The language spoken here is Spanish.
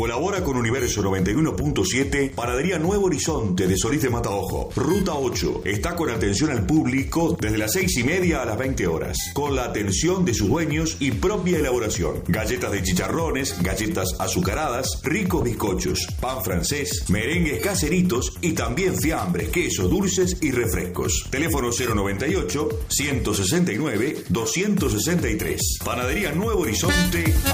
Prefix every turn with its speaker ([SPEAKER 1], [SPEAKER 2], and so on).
[SPEAKER 1] Colabora con Universo 91.7, Panadería Nuevo Horizonte de Solís de Mataojo. Ruta 8. Está con atención al público desde las 6:30 a las 20 horas. Con la atención de sus dueños y propia elaboración. Galletas de chicharrones, galletas azucaradas, ricos bizcochos, pan francés, merengues caseritos y también fiambres, quesos, dulces y refrescos. Teléfono 098 169 263. Panadería Nuevo Horizonte.